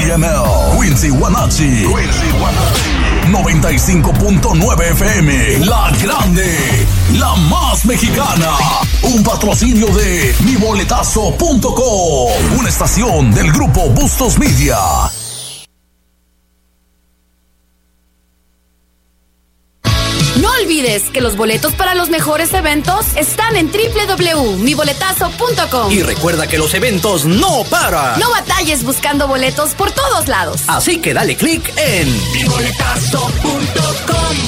KML, Quincy Huanachi, 95.9 FM, La Grande, la más mexicana. Un patrocinio de miboletazo.com, una estación del grupo Bustos Media. No olvides que los boletos para los mejores eventos están en www.miboletazo.com. Y recuerda que los eventos no paran. No batalles buscando boletos por todos lados. Así que dale click en miboletazo.com.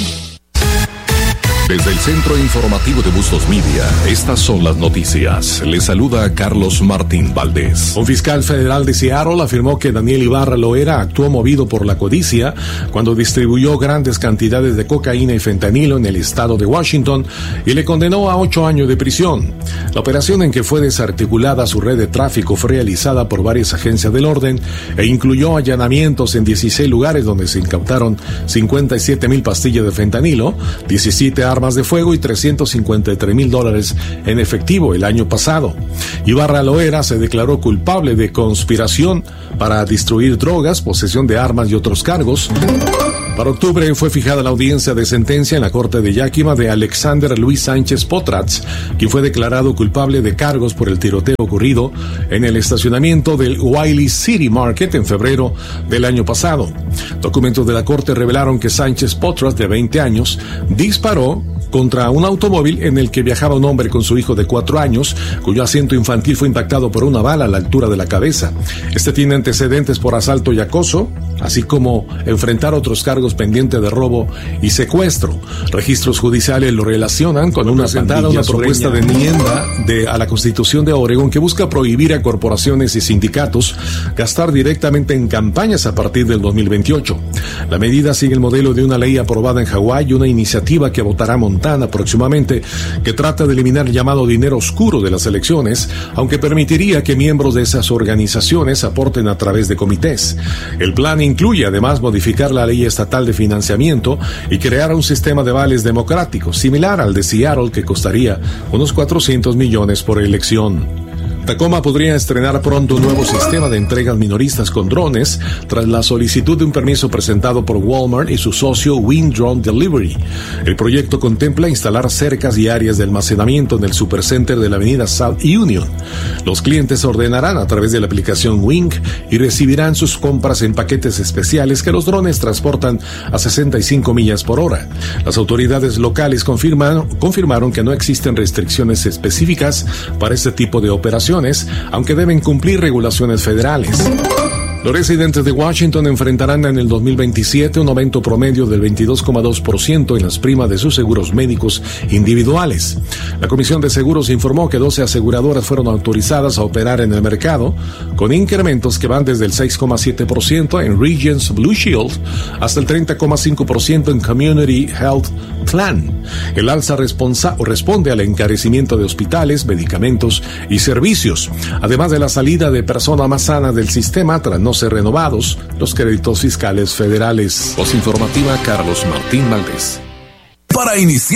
Desde el Centro Informativo de Bustos Media, estas son las noticias. Les saluda Carlos Martín Valdés. Un fiscal federal de Seattle afirmó que Daniel Ibarra Loera actuó movido por la codicia cuando distribuyó grandes cantidades de cocaína y fentanilo en el estado de Washington y le condenó a 8 años de prisión. La operación en que fue desarticulada su red de tráfico fue realizada por varias agencias del orden e incluyó allanamientos en 16 lugares donde se incautaron 57,000 pastillas de fentanilo, 17 armas de fuego y $353,000 en efectivo el año pasado. Ibarra Loera se declaró culpable de conspiración para distribuir drogas, posesión de armas y otros cargos. Para octubre fue fijada la audiencia de sentencia en la corte de Yakima de Alexander Luis Sánchez Potrats, quien fue declarado culpable de cargos por el tiroteo ocurrido en el estacionamiento del Wiley City Market en febrero del año pasado. Documentos de la corte revelaron que Sánchez Potrats, de 20 años, disparó contra un automóvil en el que viajaba un hombre con su hijo de 4 años, cuyo asiento infantil fue impactado por una bala a la altura de la cabeza. Este tiene antecedentes por asalto y acoso, así como enfrentar otros cargos pendientes de robo y secuestro. Registros judiciales lo relacionan con una propuesta de enmienda a la Constitución de Oregón que busca prohibir a corporaciones y sindicatos gastar directamente en campañas a partir del 2028. La medida sigue el modelo de una ley aprobada en Hawái y una iniciativa que votará Montana próximamente, que trata de eliminar el llamado dinero oscuro de las elecciones, aunque permitiría que miembros de esas organizaciones aporten a través de comités. El plan incluye además modificar la ley estatal de financiamiento y crear un sistema de vales democráticos similar al de Seattle, que costaría unos 400 millones por elección. Tacoma podría estrenar pronto un nuevo sistema de entregas minoristas con drones tras la solicitud de un permiso presentado por Walmart y su socio Wing Drone Delivery. El proyecto contempla instalar cercas y áreas de almacenamiento en el supercenter de la avenida South Union. Los clientes ordenarán a través de la aplicación Wing y recibirán sus compras en paquetes especiales que los drones transportan a 65 millas por hora. Las autoridades locales confirmaron que no existen restricciones específicas para este tipo de operaciones, aunque deben cumplir regulaciones federales. Los residentes de Washington enfrentarán en el 2027 un aumento promedio del 22,2% en las primas de sus seguros médicos individuales. La Comisión de Seguros informó que 12 aseguradoras fueron autorizadas a operar en el mercado, con incrementos que van desde el 6,7% en Regence Blue Shield hasta el 30,5% en Community Health Plan. El alza responde al encarecimiento de hospitales, medicamentos y servicios, además de la salida de personas más sanas del sistema tras no ser renovados los créditos fiscales federales. Voz informativa, Carlos Martín Valdés. Para iniciar